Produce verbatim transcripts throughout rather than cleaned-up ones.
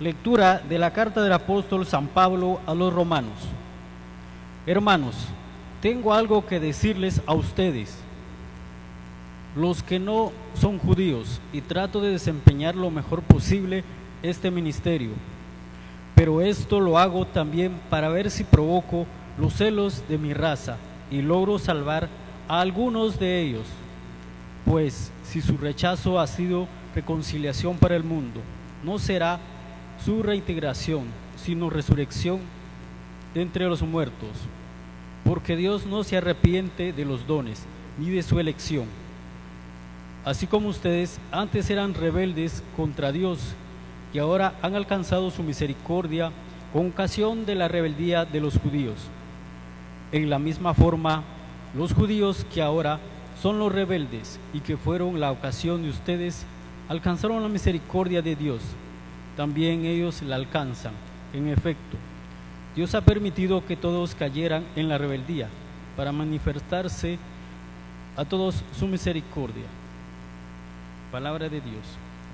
Lectura de la carta del apóstol San Pablo a los romanos. Hermanos, tengo algo que decirles a ustedes, los que no son judíos, y trato de desempeñar lo mejor posible este ministerio. Pero esto lo hago también para ver si provoco los celos de mi raza y logro salvar a algunos de ellos. Pues si su rechazo ha sido reconciliación para el mundo, no será su reintegración, sino resurrección de entre los muertos. Porque Dios no se arrepiente de los dones, ni de su elección. Así como ustedes antes eran rebeldes contra Dios, y ahora han alcanzado su misericordia con ocasión de la rebeldía de los judíos. En la misma forma, los judíos que ahora son los rebeldes y que fueron la ocasión de ustedes, alcanzaron la misericordia de Dios. También ellos la alcanzan. En efecto, Dios ha permitido que todos cayeran en la rebeldía para manifestarse a todos su misericordia. Palabra de Dios.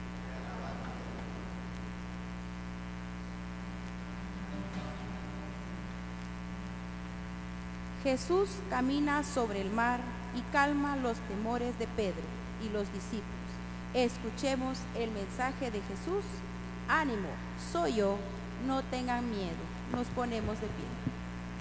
Jesús camina sobre el mar y calma los temores de Pedro y los discípulos. Escuchemos el mensaje de Jesús. Ánimo, soy yo, no tengan miedo. Nos ponemos de pie.